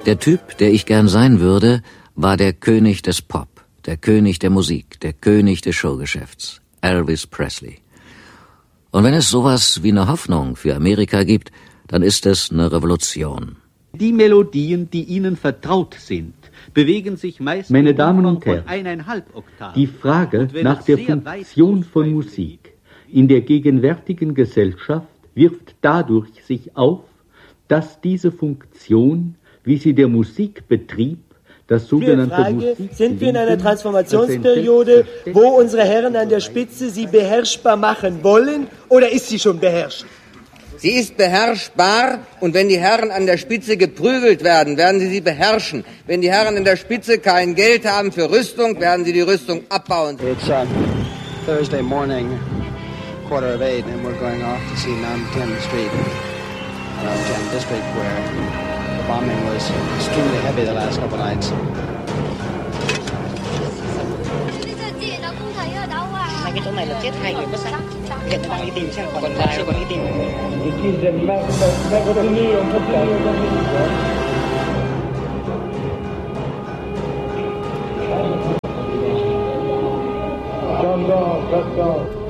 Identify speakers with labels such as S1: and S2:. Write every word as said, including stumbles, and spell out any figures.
S1: Der Typ, der ich gern sein würde, war der König des Pop, der König der Musik, der König des Showgeschäfts, Elvis Presley. Und wenn es sowas wie eine Hoffnung für Amerika gibt, dann ist es eine Revolution.
S2: Die Melodien, die Ihnen vertraut sind, bewegen sich meist...
S3: Meine Damen und Herren, die Frage nach der Funktion von Musik in der gegenwärtigen Gesellschaft wirft dadurch sich auf, dass diese Funktion, wie sie der Musikbetrieb, das sogenannte
S4: Frage,
S3: Musik...
S4: Sind wir in einer Transformationsperiode, wo unsere Herren an der Spitze sie beherrschbar machen wollen, oder ist sie schon beherrscht?
S5: Sie ist beherrschbar, und wenn die Herren an der Spitze geprügelt werden, werden sie sie beherrschen. Wenn die Herren an der Spitze kein Geld haben für Rüstung, werden sie die Rüstung abbauen.
S6: It's uh, Thursday morning, quarter of eight, and we're going off to see Nam Tien Street, Nam Tien District, where the bombing was extremely heavy the last couple nights.
S7: Cái chỗ này là chết hai người mất xác, hiện đang đi tìm xem còn chưa còn đi tìm.
S8: John Dawes, let's go.